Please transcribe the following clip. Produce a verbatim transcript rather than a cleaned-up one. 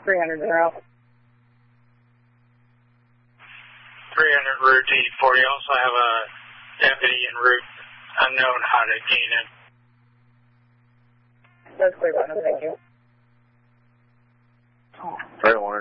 three hundred zero. three hundred route eighty-four. You also have a deputy en route, unknown how to gain it. That's clear, Brenda. Thank you. Right one.